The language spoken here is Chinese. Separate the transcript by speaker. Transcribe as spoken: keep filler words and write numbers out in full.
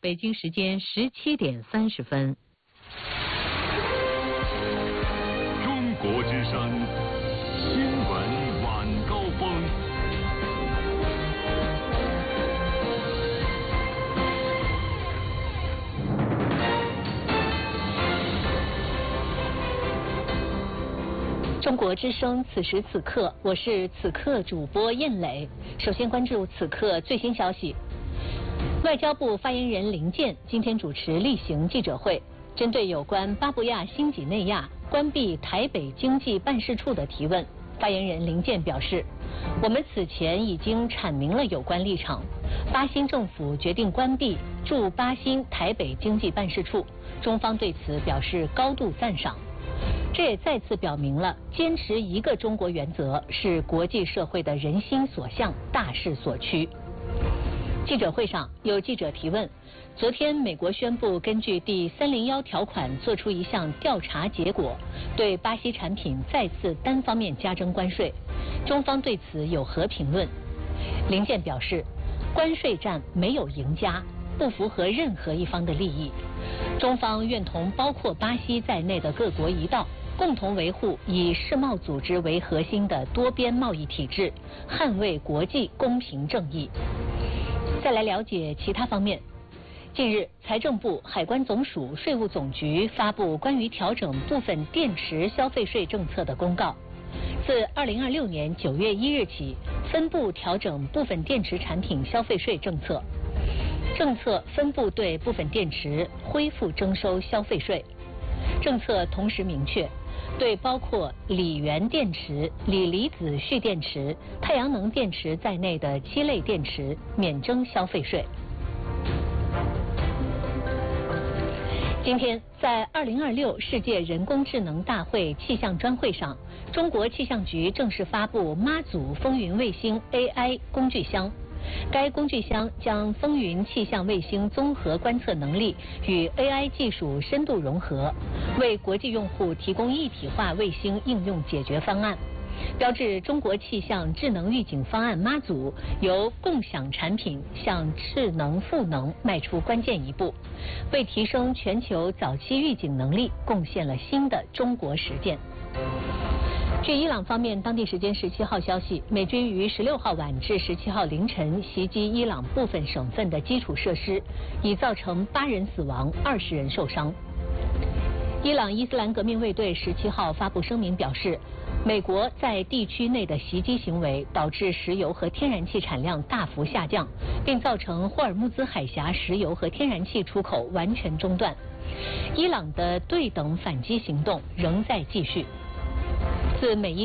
Speaker 1: 北京时间十七点三十分。
Speaker 2: 中国之声新闻晚高峰。
Speaker 3: 中国之声，此时此刻，我是此刻主播燕磊。首先关注此刻最新消息。外交部发言人林健今天主持例行记者会，针对有关巴布亚新几内亚关闭台北经济办事处的提问，发言人林健表示，我们此前已经阐明了有关立场。巴新政府决定关闭驻巴新台北经济办事处，中方对此表示高度赞赏。这也再次表明了坚持一个中国原则是国际社会的人心所向、大势所趋。记者会上有记者提问，昨天美国宣布根据第三零一条款做出一项调查结果，对巴西产品再次单方面加征关税，中方对此有何评论？林健表示，关税战没有赢家，不符合任何一方的利益，中方愿同包括巴西在内的各国一道，共同维护以世贸组织为核心的多边贸易体制，捍卫国际公平正义。再来了解其他方面。近日，财政部、海关总署、税务总局发布关于调整部分电池消费税政策的公告。自二零二六年九月一日起，分步调整部分电池产品消费税政策。政策分步对部分电池恢复征收消费税。政策同时明确，对包括锂源电池、锂离子蓄电池、太阳能电池在内的七类电池免征消费税。今天，在二零二六世界人工智能大会气象专会上，中国气象局正式发布妈祖风云卫星 A I 工具箱。该工具箱将风云气象卫星综合观测能力与 A I 技术深度融合，为国际用户提供一体化卫星应用解决方案，标志中国气象智能预警方案妈祖由共享产品向智能赋能迈出关键一步，为提升全球早期预警能力贡献了新的中国实践。据伊朗方面当地时间十七号消息，美军于十六号晚至十七号凌晨袭击伊朗部分省份的基础设施，已造成八人死亡、二十人受伤。伊朗伊斯兰革命卫队十七号发布声明表示，美国在地区内的袭击行为导致石油和天然气产量大幅下降，并造成霍尔木兹海峡石油和天然气出口完全中断。伊朗的对等反击行动仍在继续。自美伊